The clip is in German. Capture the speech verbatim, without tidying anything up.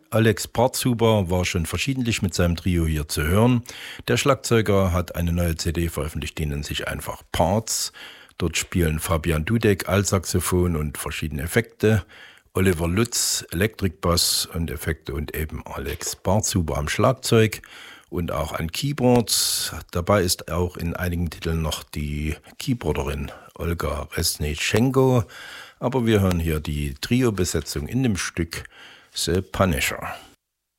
Alex Partshuber war schon verschiedentlich mit seinem Trio hier zu hören. Der Schlagzeuger hat eine neue C D veröffentlicht, die nennt sich einfach Parts. Dort spielen Fabian Dudek Altsaxophon und verschiedene Effekte, Oliver Lutz Elektrikbass und Effekte und eben Alex Partshuber am Schlagzeug und auch an Keyboards. Dabei ist auch in einigen Titeln noch die Keyboarderin Olga Resnitschenko. Aber wir hören hier die Trio-Besetzung in dem Stück The Punisher.